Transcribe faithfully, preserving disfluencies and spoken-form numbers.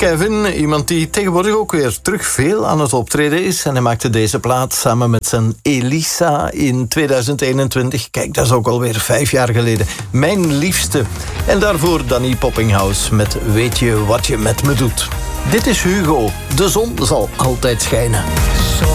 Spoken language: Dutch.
Kevin, iemand die tegenwoordig ook weer terug veel aan het optreden is. En hij maakte deze plaat samen met zijn Elisa in tweeduizend eenentwintig. Kijk, dat is ook alweer vijf jaar geleden. Mijn liefste. En daarvoor Danny Poppinghouse met Weet je wat je met me doet. Dit is Hugo. De zon zal altijd schijnen.